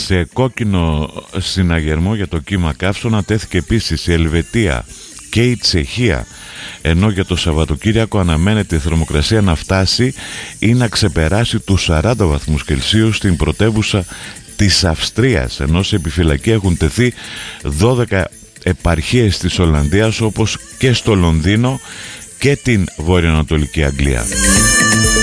Σε κόκκινο συναγερμό για το κύμα καύσωνα τέθηκε επίσης η Ελβετία και η Τσεχία, ενώ για το Σαββατοκύριακο αναμένεται η θερμοκρασία να φτάσει ή να ξεπεράσει τους 40 βαθμούς Κελσίου στην πρωτεύουσα της Αυστρίας, ενώ σε επιφυλακή έχουν τεθεί 12 επαρχίες της Ολλανδίας, όπως και στο Λονδίνο και την βορειοανατολική Αγγλία.